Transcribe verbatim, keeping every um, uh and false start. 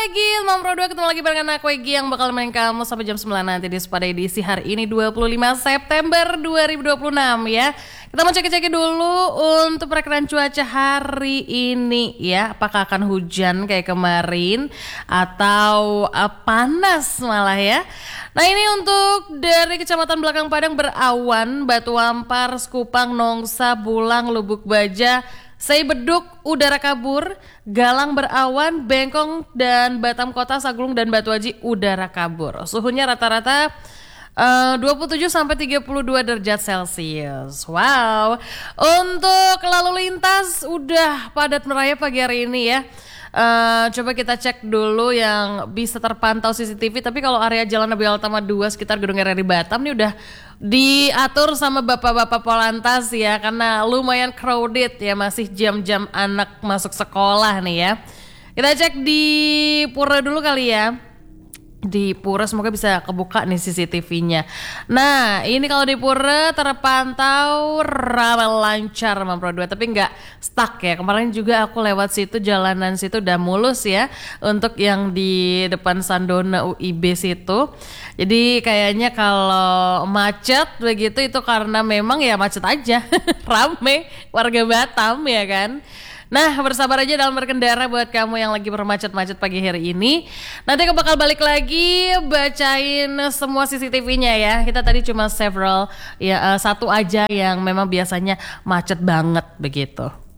Lagi Mam Pro dua ketemu lagi barengan aku Egi yang bakal main kamu sampai jam sembilan nanti di pada edisi hari ini dua puluh lima September dua ribu dua puluh enam ya. Kita mau cek-cek dulu untuk perkiraan cuaca hari ini ya. Apakah akan hujan kayak kemarin atau uh, panas malah ya. Nah ini untuk dari Kecamatan Belakang Padang berawan, Batu Ampar, Sekupang, Nongsa, Bulang, Lubuk Baja, Sei Beduk, udara kabur, Galang berawan, Bengkong dan Batam Kota, Saguling dan Batu Aji udara kabur. Suhunya rata-rata uh, dua puluh tujuh sampai tiga puluh dua derajat Celcius. Wow. Untuk lalu lintas udah padat merayap pagi hari ini ya. Uh, coba kita cek dulu yang bisa terpantau C C T V. Tapi kalau area Jalan Nabi Altama dua sekitar Gedung R R I Batam nih udah diatur sama bapak-bapak Polantas ya, karena lumayan crowded ya, masih jam-jam anak masuk sekolah nih ya. Kita cek di Pura dulu kali ya. Di Pura semoga bisa kebuka nih C C T V-nya. Nah ini kalau di Pura terpantau ramai lancar Mam Pro dua, tapi nggak stuck ya. Kemarin juga aku lewat situ, jalanan situ udah mulus ya untuk yang di depan Sandona U I B situ. Jadi kayaknya kalau macet begitu itu karena memang ya macet aja. Rame warga Batam ya kan. Nah bersabar aja dalam berkendara buat kamu yang lagi bermacet-macet pagi hari ini. Nanti aku bakal balik lagi bacain semua C C T V-nya ya. Kita tadi cuma several ya uh, satu aja yang memang biasanya macet banget begitu.